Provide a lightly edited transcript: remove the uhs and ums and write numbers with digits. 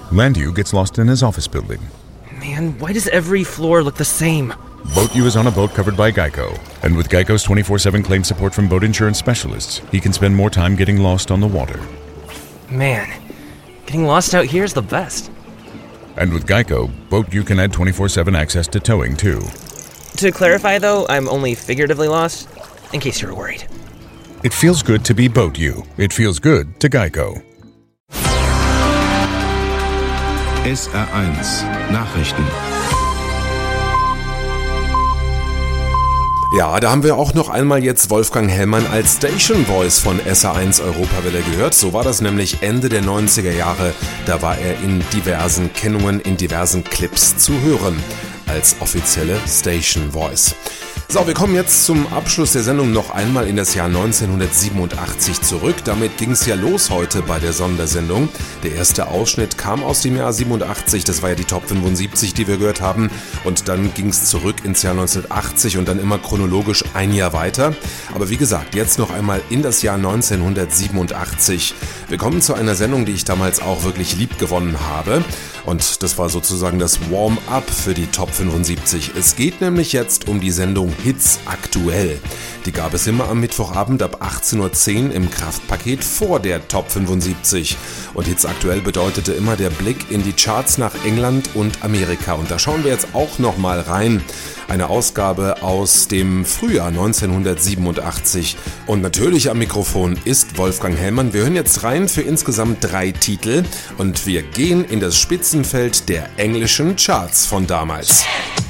Landu gets lost in his office building. Man, why does every floor look the same? Boat U is on a boat covered by Geico. And with Geico's 24/7 claim support from boat insurance specialists, he can spend more time getting lost on the water. Man, getting lost out here is the best. And with Geico, Boat U can add 24/7 access to towing, too. To clarify, though, I'm only figuratively lost, in case you were worried. It feels good to be Boat U. It feels good to Geico. SR1 Nachrichten. Ja, da haben wir auch noch einmal jetzt Wolfgang Hellmann als Station Voice von SR1 Europawelle gehört. So war das nämlich Ende der 90er Jahre. Da war er in diversen Kennungen, in diversen Clips zu hören als offizielle Station Voice. So, wir kommen jetzt zum Abschluss der Sendung noch einmal in das Jahr 1987 zurück. Damit ging es ja los heute bei der Sondersendung. Der erste Ausschnitt kam aus dem Jahr 87, das war ja die Top 75, die wir gehört haben. Und dann ging es zurück ins Jahr 1980 und dann immer chronologisch ein Jahr weiter. Aber wie gesagt, jetzt noch einmal in das Jahr 1987. Wir kommen zu einer Sendung, die ich damals auch wirklich lieb gewonnen habe. Und das war sozusagen das Warm-up für die Top 75. Es geht nämlich jetzt um die Sendung Hits aktuell. Die gab es immer am Mittwochabend ab 18:10 Uhr im Kraftpaket vor der Top 75. Und Hits aktuell bedeutete immer der Blick in die Charts nach England und Amerika. Und da schauen wir jetzt auch nochmal rein. Eine Ausgabe aus dem Frühjahr 1987. Und natürlich am Mikrofon ist Wolfgang Hellmann. Wir hören jetzt rein für insgesamt 3 Titel. Und wir gehen in das Spitzenfeld der englischen Charts von damals.